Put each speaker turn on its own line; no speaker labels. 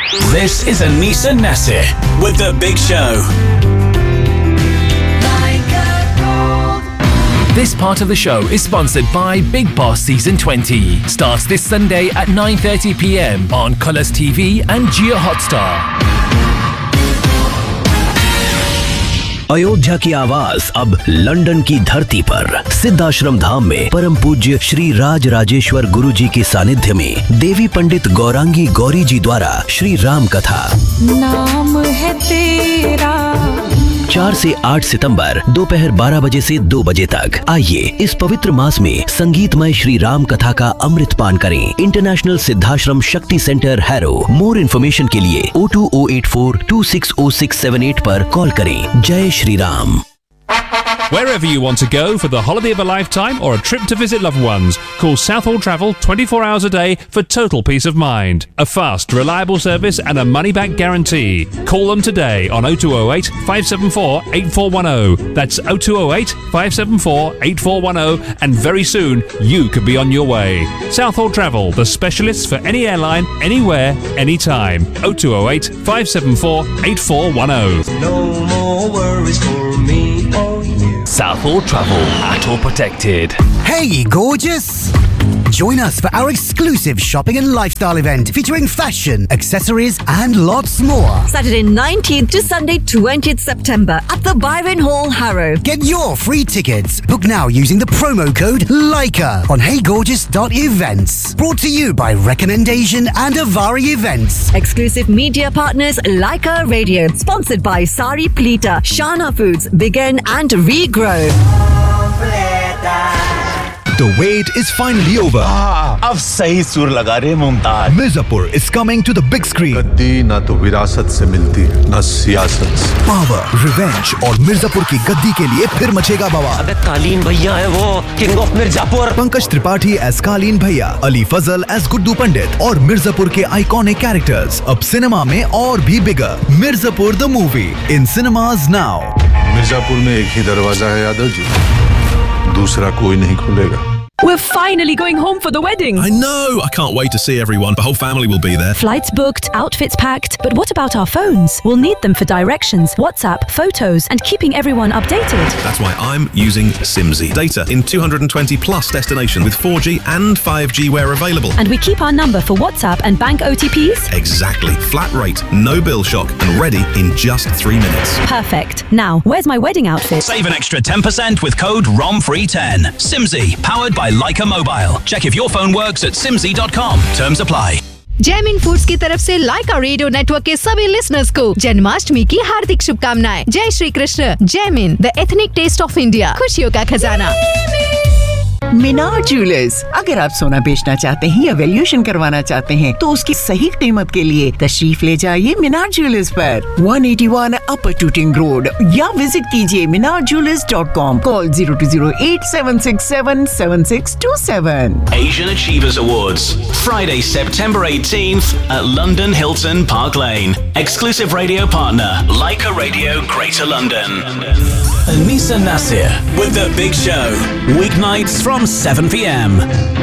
This is Anisa Nasir with The Big Show. This part of the show is sponsored by Big Boss Season 20. Starts this Sunday at 9:30 p.m. on Colours TV and Jio Hotstar.
Ayodhya की आवाज अब London की धरती पर सिद्धाश्रम धाम में परम पूज्य श्री राज राजेश्वर गुरु जी के सानिध्य में देवी पंडित गौरांगी गौरी जी द्वारा श्री राम कथा।
नाम है तेरा।
4 से 8 सितंबर दोपहर 12 बजे से 2 बजे तक आइए इस पवित्र मास में संगीतमय श्री राम कथा का अमृत पान करें। इंटरनेशनल सिद्धाश्रम शक्ति सेंटर हैरो। मोर इन्फॉर्मेशन के लिए 02084260678 पर कॉल करें। जय Shri Ram.
Wherever you want to go for the holiday of a lifetime or a trip to visit loved ones, call Southall Travel 24 hours a day for total peace of mind. A fast, reliable service and a money-back guarantee. Call them today on 0208 574 8410. That's 0208 574 8410, and very soon you could be on your way. Southall Travel, the specialists for any airline, anywhere, anytime. 0208 574 8410.
No more worries for me or you.
Southall Travel, ATOL protected.
Hey, gorgeous! Join us for our exclusive shopping and lifestyle event featuring fashion, accessories and lots more.
Saturday 19th to Sunday 20th September at the Byron Hall, Harrow.
Get your free tickets. Book now using the promo code LIKA on heygorgeous.events. Brought to you by Recommendation and Avari Events.
Exclusive media partners Leica Radio. Sponsored by Sari Plita, Shana Foods, Begin and Regrow.
The wait is finally over.
अब सही सुर लगा रहे Mumtaz.
Mirzapur is coming to the big screen.
गद्दी ना तो विरासत से मिलती ना सियासत से।
Power, revenge और मिर्जापुर की गद्दी के लिए फिर मचेगा बवाल।
अबे कालीन भैया है वो, king of Mirzapur.
Pankaj Tripathi as कालीन भैया, अली फजल एज गुड्डू पंडित और मिर्जापुर के आइकॉनिक कैरेक्टर्स अब सिनेमा में और भी बिगर। Mirzapur the movie in cinemas now.
Mirzapur में एक ही दरवाजा है यादव जी, दूसरा कोई नहीं खुलेगा।
We're finally going home for the wedding.
I know! I can't wait to see everyone. The whole family will be there.
Flights booked, outfits packed. But what about our phones? We'll need them for directions, WhatsApp, photos, and keeping everyone updated.
That's why I'm using Simsy. Data in 220 plus destinations with 4G and 5G where available.
And we keep our number for WhatsApp and bank OTPs?
Exactly. Flat rate, no bill shock, and ready in just 3 minutes.
Perfect. Now, where's my wedding outfit?
Save an extra 10% with code ROMFREE10. Simsy, powered by Leica Mobile. Check if your phone works at simsy.com. Terms apply.
Jaimin foods की तरफ से लाइका radio network के सभी listeners को जन्माष्टमी की हार्दिक शुभकामनाएं। जय Shri Krishna. Jaimin, the ethnic test of India, खुशियों का खजाना।
मीनार ज्वेलर्स, अगर आप सोना बेचना चाहते हैं या वैल्यूएशन करवाना चाहते हैं तो उसकी सही कीमत के लिए तशरीफ ले जाइए मीनार ज्वेलर्स पर 181 अपर टूटिंग रोड या विजिट कीजिए minarjewelers.com. Call 020876777627.
Asian Achievers Awards, Friday, September 18th at London Hilton Park Lane. Exclusive radio partner, Leica Radio, Greater London. Anisa Nasir with The Big Show. Weeknights from 7 p.m.